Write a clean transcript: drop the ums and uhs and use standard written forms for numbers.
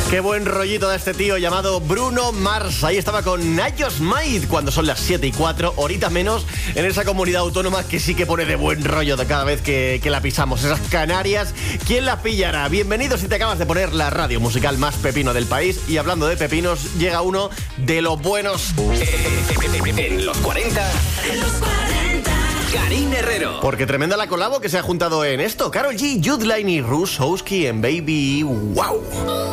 Qué buen rollito de este tío llamado Bruno Mars. Ahí estaba con Najos Maid cuando son las 7:04, horita menos, en esa comunidad autónoma que sí que pone de buen rollo de cada vez que la pisamos. Esas Canarias, ¿quién las pillará? Bienvenido si te acabas de poner la radio musical más pepino del país. Y hablando de pepinos, llega uno de los buenos. En los 40. En los 40. Karin Herrero. Porque tremenda la colabo que se ha juntado en esto. Karol G, Jude Line y Russ Hosky en Baby Wow.